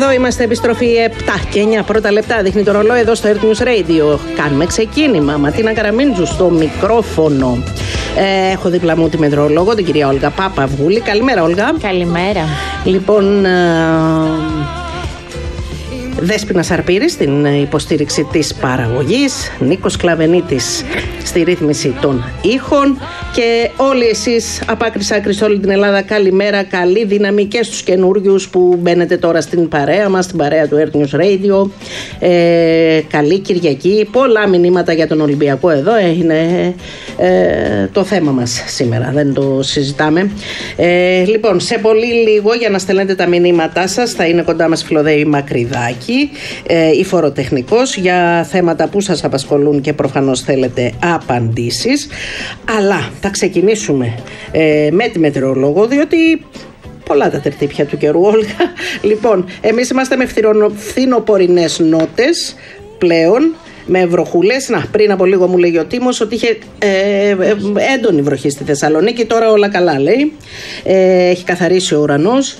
Εδώ είμαστε, επιστροφή 7 και 9 πρώτα λεπτά. Δείχνει το ρολόι εδώ στο Earth News Radio. Κάνουμε ξεκίνημα. Ματίνα Καραμίντζου στο μικρόφωνο. Έχω δίπλα μου τη μετρολόγο, την κυρία Όλγα Παπαβούλη. Καλημέρα, Όλγα. Καλημέρα. Λοιπόν, Δέσποινα Σαρπήρη στην υποστήριξη της παραγωγής, Νίκος Κλαβενίτης στη ρύθμιση των ήχων και όλοι εσείς από άκρη σ' άκρη σε όλη την Ελλάδα, καλημέρα, καλή δύναμη και στους καινούριους που μπαίνετε τώρα στην παρέα μας, στην παρέα του Earth News Radio. Καλή Κυριακή, πολλά μηνύματα για τον Ολυμπιακό εδώ, είναι το θέμα μας σήμερα, δεν το συζητάμε. Λοιπόν, σε πολύ λίγο για να στέλνετε τα μηνύματά σας θα είναι κοντά μας Φιλοδέη Μακρυδάκη, η φοροτεχνικός, για θέματα που σας απασχολούν και προφανώς θέλετε απαντήσεις. Αλλά θα ξεκινήσουμε με τη μετεωρολόγο, διότι πολλά τα τερτύπια του καιρού, Όλγα. Λοιπόν, εμείς είμαστε με φθινοπορεινές νότες πλέον, με βροχούλες. Πριν από λίγο μου λέγει ο Τίμος ότι είχε έντονη βροχή στη Θεσσαλονίκη. Τώρα όλα καλά, λέει. Έχει καθαρίσει ο ουρανός.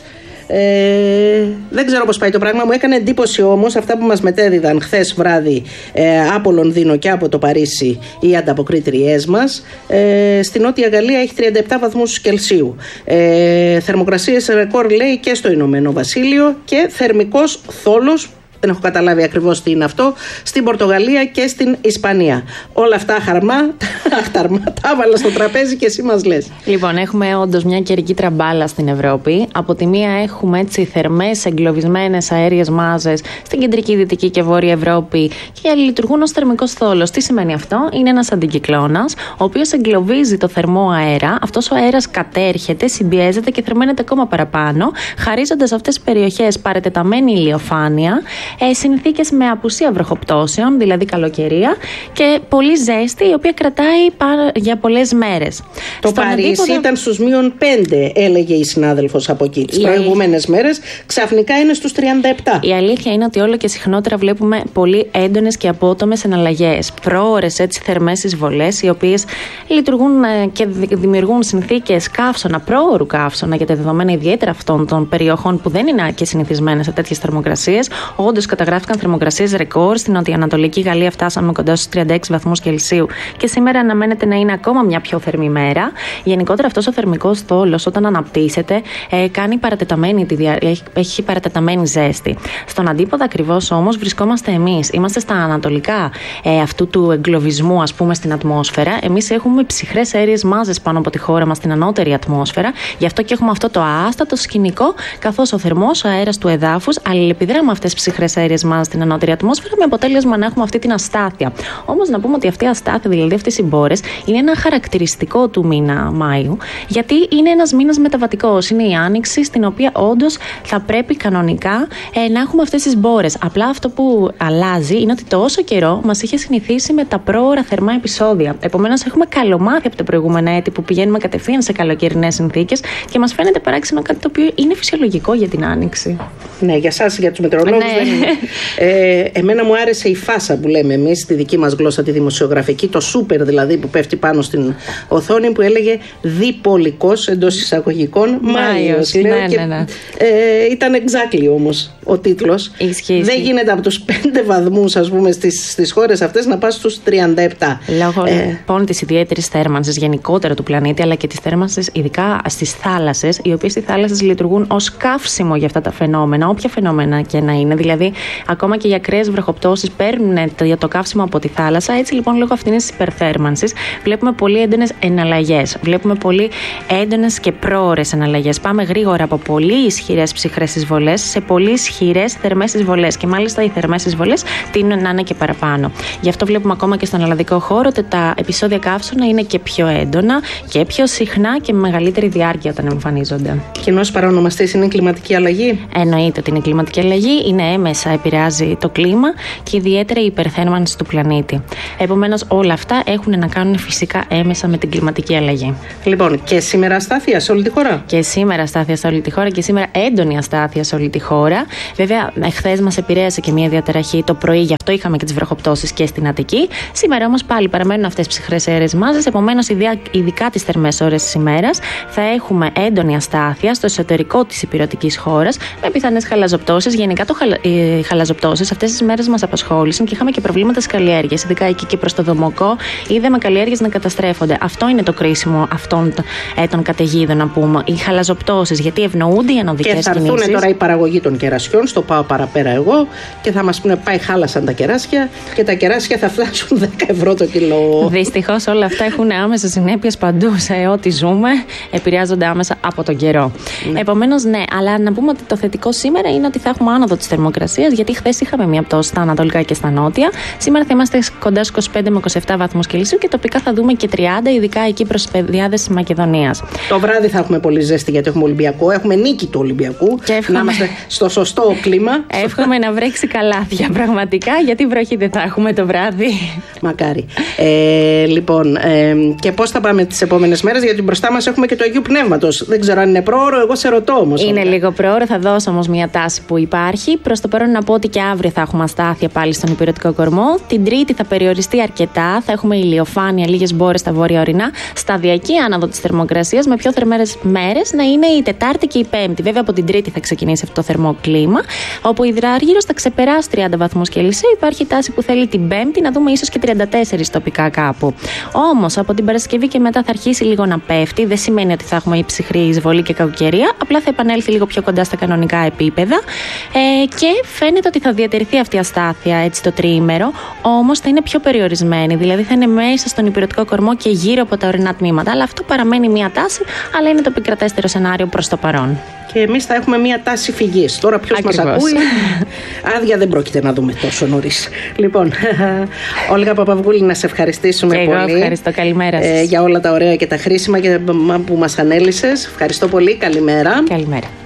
Δεν ξέρω πώς πάει το πράγμα. Μου έκανε εντύπωση όμως αυτά που μας μετέδιδαν χθες βράδυ από Λονδίνο και από το Παρίσι οι ανταποκρίτριές μας. Στην Νότια Γαλλία έχει 37 βαθμούς Κελσίου. Θερμοκρασίες ρεκόρ, λέει, και στο Ηνωμένο Βασίλειο, και θερμικός θόλος, δεν έχω καταλάβει ακριβώς τι είναι αυτό, στην Πορτογαλία και στην Ισπανία. Όλα αυτά χαρμά, τα έβαλα στο τραπέζι και εσύ μας λες. Λοιπόν, έχουμε όντως μια καιρική τραμπάλα στην Ευρώπη. Από τη μία έχουμε έτσι θερμές εγκλωβισμένες αέριες μάζες στην κεντρική, δυτική και βόρεια Ευρώπη και λειτουργούν ως θερμικός θόλος. Τι σημαίνει αυτό? Είναι ένας αντικυκλώνας, ο οποίος εγκλωβίζει το θερμό αέρα. Αυτός ο αέρας κατέρχεται, συμπιέζεται και θερμαίνεται ακόμα παραπάνω, χαρίζοντας αυτές τις περιοχές παρετεταμένη ηλιοφάνεια, συνθήκες με απουσία βροχοπτώσεων, δηλαδή καλοκαιρία, και πολύ ζέστη, η οποία κρατάει για πολλές μέρες. Το Παρίσι ήταν στους -5, έλεγε η συνάδελφος από εκεί. Τις προηγούμενες μέρες ξαφνικά είναι στους 37. Η αλήθεια είναι ότι όλο και συχνότερα βλέπουμε πολύ έντονες και απότομες εναλλαγές. Πρόωρες έτσι θερμές εισβολές, οι οποίες λειτουργούν και δημιουργούν συνθήκες καύσωνα, πρόωρου καύσωνα, για τα δεδομένα ιδιαίτερα αυτών των περιοχών που δεν είναι και συνηθισμένες σε τέτοιες θερμοκρασίες. Όντως καταγράφηκαν θερμοκρασίες ρεκόρ. Στην νοτιοανατολική Γαλλία φτάσαμε κοντά στους 36 βαθμούς Κελσίου και σήμερα αναμένεται να είναι ακόμα μια πιο θερμή μέρα. Γενικότερα αυτός ο θερμικός θόλος, όταν αναπτύσσεται, έχει παρατεταμένη ζέστη. Στον αντίποδα ακριβώς όμως βρισκόμαστε εμείς. Είμαστε στα ανατολικά αυτού του εγκλωβισμού, ας πούμε, στην ατμόσφαιρα. Εμείς έχουμε ψυχρές αέριες μάζες πάνω από τη χώρα μας στην ανώτερη ατμόσφαιρα. Γι' αυτό και έχουμε αυτό το άστατο σκηνικό, καθώς ο θερμός αέρας του εδάφους αλληλεπιδρά με αυτές τις ψυχρές αέριες μάζες στην ανώτερη ατμόσφαιρα, με αποτέλεσμα να έχουμε αυτή την αστάθεια. Όμως να πούμε ότι αυτή η αστάθεια, δηλαδή αυτές οι μπόρες, είναι ένα χαρακτηριστικό του μήνα Μάιου, γιατί είναι ένας μήνας μεταβατικός. Είναι η άνοιξη, στην οποία όντως θα πρέπει κανονικά να έχουμε αυτές τις μπόρες. Απλά αυτό που αλλάζει είναι ότι τόσο καιρό μας είχε συνηθίσει με τα πρόωρα θερμά επεισόδια. Επομένως, έχουμε καλομάθει από τα προηγούμενα έτη που πηγαίνουμε κατευθείαν σε καλοκαιρινές συνθήκες και μας φαίνεται παράξενο κάτι το οποίο είναι φυσιολογικό για την άνοιξη. Ναι, για εσάς, για τους μετεωρολόγους. Ναι. Εμένα μου άρεσε η φάσα που λέμε εμείς στη δική μας γλώσσα, τη δημοσιογραφική, το σούπερ δηλαδή που πέφτει πάνω στην οθόνη, που έλεγε διπολικός εντός εισαγωγικών Μάιος. Ναι. Ήταν exactly όμως ο τίτλος. Δεν γίνεται από τους 5 βαθμούς, ας πούμε, στις χώρες αυτές να πας στους 37. Λόγω λοιπόν της ιδιαίτερης θέρμανσης γενικότερα του πλανήτη, αλλά και της θέρμανσης ειδικά στις θάλασσες, οι οποίες οι θάλασσες λειτουργούν ως καύσιμο για αυτά τα φαινόμενα, όποια φαινόμενα και να είναι. Δηλαδή, ακόμα και οι ακραίες βροχοπτώσεις παίρνουν το καύσιμο από τη θάλασσα. Έτσι λοιπόν, λόγω αυτής της υπερθέρμανσης, βλέπουμε πολύ έντονες εναλλαγές. Βλέπουμε πολύ έντονες και πρόωρες εναλλαγές. Πάμε γρήγορα από πολύ ισχυρές ψυχρές εισβολές σε πολύ ισχυρές θερμές εισβολές. Και μάλιστα οι θερμές εισβολές τείνουν να είναι και παραπάνω. Γι' αυτό βλέπουμε ακόμα και στον ελλαδικό χώρο ότι τα επεισόδια καύσωνα είναι και πιο έντονα και πιο συχνά και με μεγαλύτερη διάρκεια όταν εμφανίζονται. Κοινός παρονομαστής είναι η κλιματική αλλαγή. Εννοείται ότι είναι η κλιματική αλλαγή. Είναι άμεσα επηρεάζει το κλίμα και ιδιαίτερα η υπερθέρμανση του πλανήτη. Επομένως, όλα αυτά έχουν να κάνουν φυσικά έμεσα με την κλιματική αλλαγή. Λοιπόν, και σήμερα αστάθεια σε όλη τη χώρα. Και σήμερα αστάθεια σε όλη τη χώρα και σήμερα έντονη αστάθεια σε όλη τη χώρα. Βέβαια, χθες μας επηρέασε και μια διαταραχή το πρωί, γι' αυτό είχαμε και τις βροχοπτώσεις και στην Αττική. Σήμερα όμως πάλι παραμένουν αυτές τις ψυχρές αέρες μάζες. Επομένως, ειδικά τις θερμές ώρες της ημέρας θα έχουμε έντονη αστάθεια στο εσωτερικό της ηπειρωτικής χώρας με πιθανές χαλαζοπτώσεις. Γενικά, οι χαλαζοπτώσεις αυτές τις μέρες μας απασχόλησαν και είχαμε και προβλήματα στις καλλιέργειες. Ειδικά εκεί και προς το Δομοκό, είδαμε καλλιέργειες να καταστρέφονται. Αυτό είναι το κρίσιμο αυτών των καταιγίδων, να πούμε. Οι χαλαζοπτώσεις, γιατί ευνοούνται οι ανωδικές κινήσεις. Και θα έρθουν τώρα η παραγωγή των κερασιών. Στο πάω παραπέρα εγώ και θα μας πούνε πάει, χάλασαν τα κεράσια και τα κεράσια θα φτάσουν 10 ευρώ το κιλό. Δυστυχώς όλα αυτά έχουν άμεσες συνέπειες παντού σε ό,τι ζούμε. Επηρεάζονται άμεσα από τον καιρό. Ναι. Επομένως, ναι, αλλά να πούμε ότι το θετικό σήμερα είναι ότι θα έχουμε άνοδο της θερμοκρασίας, γιατί χθες είχαμε μια πτώση στα ανατολικά και στα νότια. Σήμερα θα είμαστε κοντά στους 25 με 27 βαθμούς Κελσίου και τοπικά θα δούμε και 30, ειδικά εκεί προς παιδιάδες της Μακεδονίας. Το βράδυ θα έχουμε πολύ ζέστη γιατί έχουμε Ολυμπιακό. Έχουμε νίκη του Ολυμπιακού. Να είμαστε στο σωστό κλίμα. Εύχομαι να βρέξει καλάθια πραγματικά, γιατί βροχή δεν θα έχουμε το βράδυ. Μακάρι. Λοιπόν, και πώς θα πάμε τις επόμενες μέρες, γιατί μπροστά μας έχουμε και το Αγίου Πνεύματος. Δεν ξέρω αν είναι πρόωρο, εγώ σε ρωτώ όμως. Είναι λίγο πρόωρο, θα δώσω όμως μια τάση που υπάρχει. Προς το παρόν να πω ότι και αύριο θα έχουμε αστάθεια πάλι στον ηπειρωτικό κορμό. Την Τρίτη θα περιοριστεί αρκετά, θα έχουμε ηλιοφάνεια, λίγες μπόρες στα βόρεια ορεινά. Σταδιακή άνοδο της θερμοκρασίας με πιο θερμές μέρες να είναι η Τετάρτη και η Πέμπτη. Βέβαια από την Τρίτη θα ξεκινήσει αυτό το θερμό κλίμα, όπου η υδράργυρος θα ξεπεράσει 30 βαθμούς Κελσίου. Υπάρχει τάση που θέλει την Πέμπτη να δούμε ίσως και 34 τοπικά κάπου. Όμως από την Παρασκευή και μετά θα αρχίσει λίγο να πέφτει. Δεν σημαίνει ότι θα έχουμε ψυχρή εισβολή και κακοκαιρία, απλά θα επανέλθει λίγο πιο κοντά στα κανονικά επίπεδα. Και φαίνεται ότι θα διατηρηθεί αυτή η αστάθεια έτσι το τριήμερο, όμως θα είναι πιο περιορισμένη. Δηλαδή θα είναι μέσα στον ηπειρωτικό κορμό και γύρω από τα ορεινά τμήματα. Αλλά αυτό παραμένει μια τάση, αλλά είναι το επικρατέστερο σενάριο προς το παρόν. Και εμείς θα έχουμε μια τάση φυγής. Τώρα ποιος μας ακούει, άδεια δεν πρόκειται να δούμε τόσο νωρίς. Λοιπόν, Όλγα Παπαυγούλη, να σε ευχαριστήσουμε και πολύ. Εγώ ευχαριστώ, καλημέρα σας. Για όλα τα ωραία και τα χρήσιμα που μας ανέλυσες. Ευχαριστώ πολύ, καλημέρα. Καλημέρα.